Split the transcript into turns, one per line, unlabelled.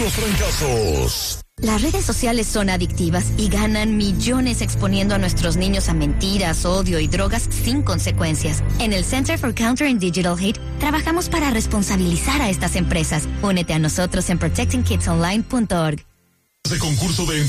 los trancazos.
Las redes sociales son adictivas y ganan millones exponiendo a nuestros niños a mentiras, odio y drogas sin consecuencias. En el Center for Counter and Digital Hate trabajamos para responsabilizar a estas empresas. Únete a nosotros en protectingkidsonline.org.
De concurso de